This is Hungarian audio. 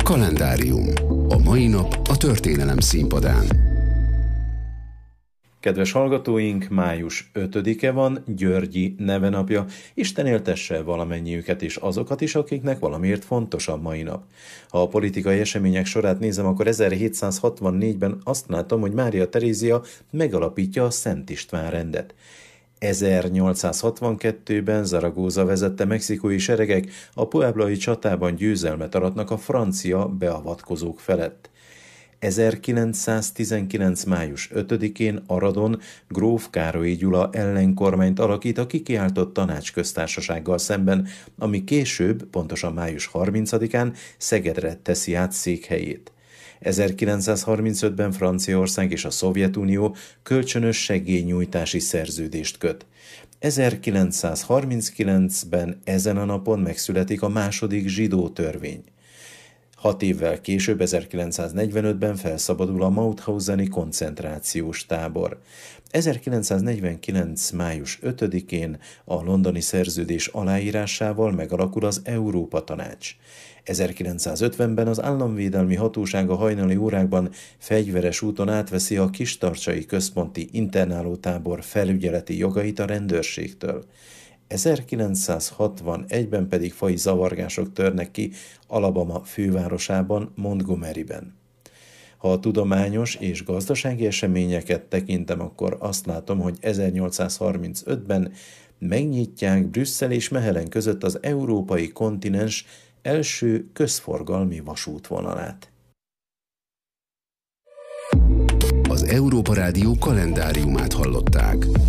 Kalendárium. A mai nap a történelem színpadán. Kedves hallgatóink, május 5-e van, Györgyi nevenapja. Isten éltesse valamennyiüket és azokat is, akiknek valamiért fontos a mai nap. Ha a politikai események sorát nézem, akkor 1764-ben azt látom, hogy Mária Terézia megalapítja a Szent István rendet. 1862-ben Zaragoza vezette mexikói seregek a pueblai csatában győzelmet aratnak a francia beavatkozók felett. 1919. május 5-én Aradon gróf Károlyi Gyula ellenkormányt alakít a kikiáltott tanácsköztársasággal szemben, ami később, pontosan május 30-án Szegedre teszi át székhelyét. 1935-ben Franciaország és a Szovjetunió kölcsönös segélynyújtási szerződést köt. 1939-ben ezen a napon megszületik a második zsidó törvény. 6 évvel később, 1945-ben felszabadul a Mauthauseni koncentrációs tábor. 1949. május 5-én a londoni szerződés aláírásával megalakul az Európa Tanács. 1950-ben az államvédelmi hatóság a hajnali órákban fegyveres úton átveszi a Kistarcsai Központi Internálótábor felügyeleti jogait a rendőrségtől. 1961-ben pedig faji zavargások törnek ki Alabama fővárosában, Montgomeryben. Ha a tudományos és gazdasági eseményeket tekintem, akkor azt látom, hogy 1835-ben megnyitják Brüsszel és Mechelen között az európai kontinens első közforgalmi vasútvonalát. Az Európa Rádió kalendáriumát hallották.